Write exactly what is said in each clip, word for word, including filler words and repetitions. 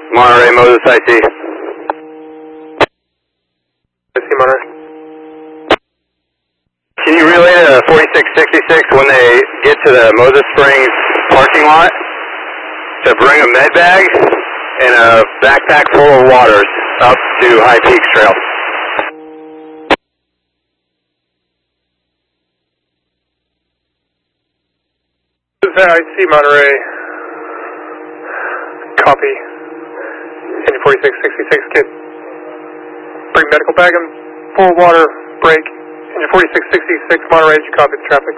Monterey, Moses, I C. I see Monterey. Can you relay to forty-six sixty-six when they get to the Moses Springs parking lot to bring a med bag and a backpack full of waters up to High Peaks Trail? I see Monterey. Copy. Engine forty-six sixty-six, kid. Bring medical bag and full water break. Engine forty-six sixty-six, Monterey, did you copy the traffic?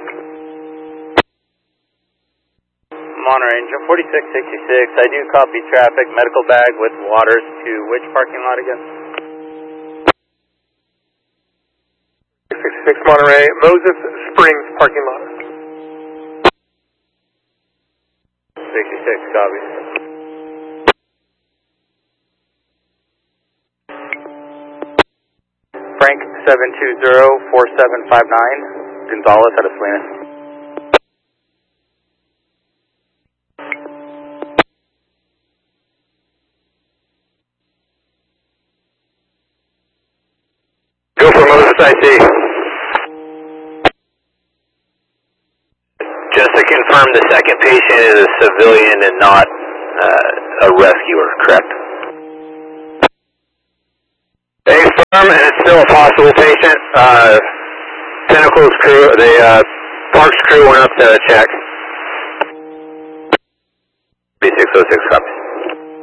Monterey, engine forty-six sixty-six, I do copy traffic, medical bag with waters to which parking lot again? sixty-six, Monterey, Moses Springs parking lot. sixty-six, copy. Frank seven two zero four seven five nine, Gonzalez out of Salinas. Go for Moses, I C. Just to confirm, the second patient is a civilian and not uh, a rescuer, correct? Thanks, firm, and it's still a possible patient. Uh, Tentacles crew, the uh, Parks crew went up to check. B six oh six, copy.